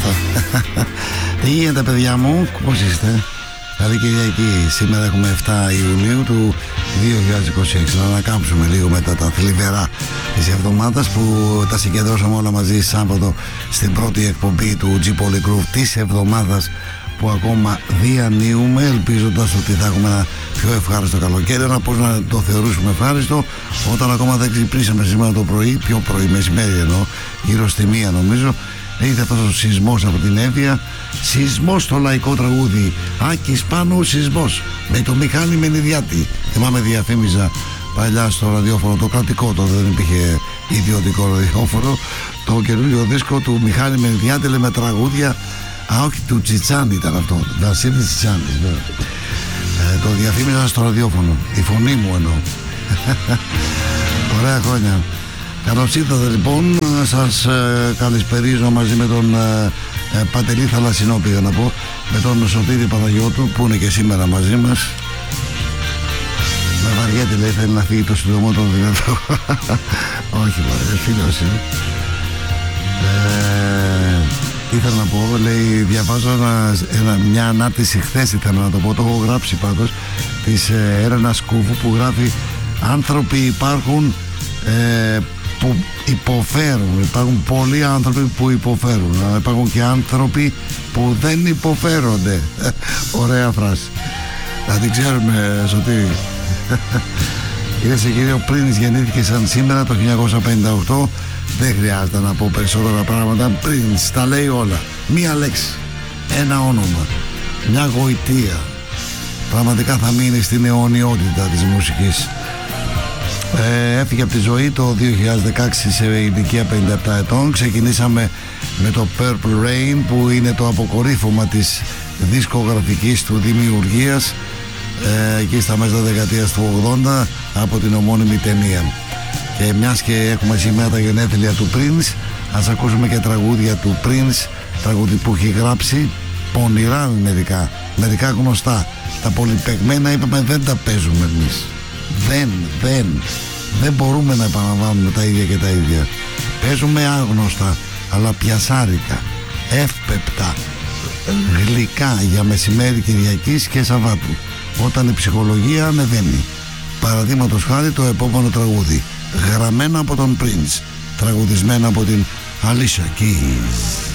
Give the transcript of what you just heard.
αυτό. Τι γίνεται, παιδιά μου, πώς είστε? Καλή Κυριακή. Σήμερα έχουμε 7 Ιουνίου του 2026. Να ανακάμψουμε λίγο μετά τα θλιβερά της εβδομάδας που τα συγκεντρώσαμε όλα μαζί Σάββατο στην πρώτη εκπομπή του G Polygroove της εβδομάδας που ακόμα διανύουμε, ελπίζοντας ότι θα έχουμε ένα πιο ευχάριστο καλοκαίρι. Αλλά πώς να το θεωρήσουμε ευχάριστο όταν ακόμα δεν ξυπνήσαμε σήμερα το πρωί, πιο πρωί, μεσημέρι εννοώ, γύρω στη 1 νομίζω. Ήρθε αυτός ο σεισμός από την Εύβοια. Σεισμός στο λαϊκό τραγούδι Άκης Πάνου σεισμός με το Μιχάλη Μενιδιάτη. Θυμάμαι διαφήμιζα παλιά στο ραδιόφωνο το κρατικό, τότε δεν υπήρχε ιδιωτικό ραδιόφωνο, το καινούριο δίσκο του Μιχάλη Μενιδιάτη με τραγούδια. Α, όχι, του Τσιτσάνη ήταν αυτό, Βασίλης Τσιτσάνης, το διαφήμιζα στο ραδιόφωνο, η φωνή μου εννοώ. Ωραία χρόνια. Καλώς ήρθατε λοιπόν, σας καλησπερίζω μαζί με τον Παντελή Θαλασσινό, πήγα να πω, με τον Σωτήρη Παναγιώτου που είναι και σήμερα μαζί μας. Με βαριέται, λέει, θέλει να φύγει το συντομότερο δυνατό. Όχι μωρέ, φίλος είναι. Ήθελα να πω, λέει, διαβάζω μια ανάρτηση χθες, ήθελα να το πω, το έχω γράψει πάντως, της Έλενας Σκούφου που γράφει «Άνθρωποι υπάρχουν που υποφέρουν, υπάρχουν πολλοί άνθρωποι που υποφέρουν, αλλά υπάρχουν και άνθρωποι που δεν υποφέρονται». Ωραία φράση, θα την ξέρουμε, Σωτήρη. Κυρίες και κύριοι, ο Πρίνς γεννήθηκε σαν σήμερα το 1958. Δεν χρειάζεται να πω περισσότερα πράγματα. Πρίνς τα λέει όλα. Μία λέξη, ένα όνομα, μια γοητεία. Πραγματικά θα μείνει στην αιωνιότητα της μουσικής. Έφυγε από τη ζωή το 2016 σε ηλικία 57 ετών. Ξεκινήσαμε με το Purple Rain που είναι το αποκορύφωμα της δισκογραφικής του δημιουργίας εκεί στα μέσα δεκαετίας του 80 από την ομώνυμη ταινία. Και μιας και έχουμε σήμερα τα γενέθλια του Prince, ας ακούσουμε και τραγούδια του Prince, τραγούδι που έχει γράψει πονηρά, μερικά γνωστά. Τα πολυπαιγμένα είπαμε δεν τα παίζουμε εμείς. Δεν μπορούμε να επαναλαμβάνουμε τα ίδια και τα ίδια. Παίζουμε άγνωστα αλλά πιασάρικα, εύπεπτα, γλυκά για μεσημέρι Κυριακής και Σαββάτου, όταν η ψυχολογία ανεβαίνει. Παραδείγματος χάρη το επόμενο τραγούδι, γραμμένα από τον Prince, τραγουδισμένα από την Alicia Keys.